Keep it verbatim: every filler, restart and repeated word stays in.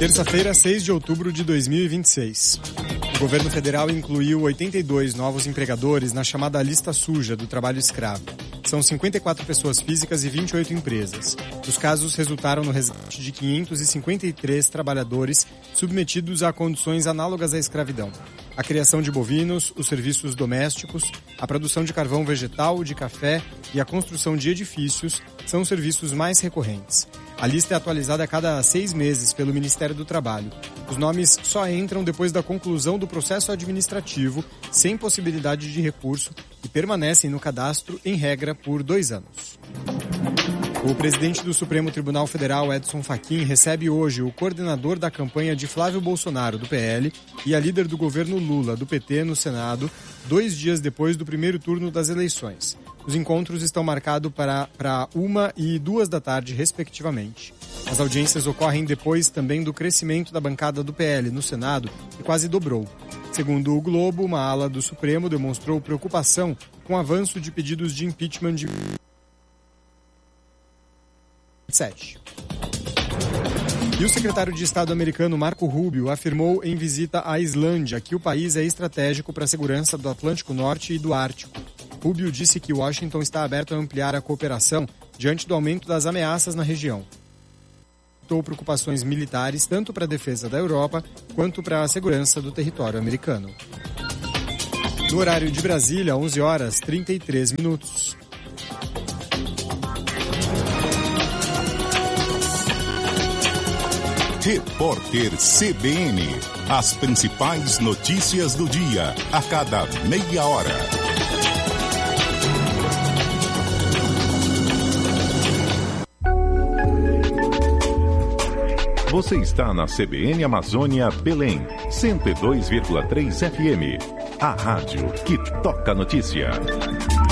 Terça-feira, seis de outubro de dois mil e vinte e seis. O governo federal incluiu oitenta e dois novos empregadores na chamada lista suja do trabalho escravo. São cinquenta e quatro pessoas físicas e vinte e oito empresas. Os casos resultaram no resgate de quinhentos e cinquenta e três trabalhadores submetidos a condições análogas à escravidão. A criação de bovinos, os serviços domésticos, a produção de carvão vegetal, de café e a construção de edifícios são os serviços mais recorrentes. A lista é atualizada a cada seis meses pelo Ministério do Trabalho. Os nomes só entram depois da conclusão do processo administrativo, sem possibilidade de recurso, e permanecem no cadastro, em regra, por dois anos. O presidente do Supremo Tribunal Federal, Edson Fachin, recebe hoje o coordenador da campanha de Flávio Bolsonaro, do P L, e a líder do governo Lula, do P T, no Senado, dois dias depois do primeiro turno das eleições. Os encontros estão marcados para, para uma e duas da tarde, respectivamente. As audiências ocorrem depois também do crescimento da bancada do P L no Senado, que quase dobrou. Segundo o Globo, uma ala do Supremo demonstrou preocupação com o avanço de pedidos de impeachment de sete. E o secretário de Estado americano Marco Rubio afirmou em visita à Islândia que o país é estratégico para a segurança do Atlântico Norte e do Ártico. Rubio disse que Washington está aberto a ampliar a cooperação diante do aumento das ameaças na região. Citou preocupações militares tanto para a defesa da Europa quanto para a segurança do território americano. No horário de Brasília, onze horas e trinta e três minutos. Repórter C B N. As principais notícias do dia, a cada meia hora. Você está na C B N Amazônia Belém, cento e dois vírgula três F M. A rádio que toca notícia.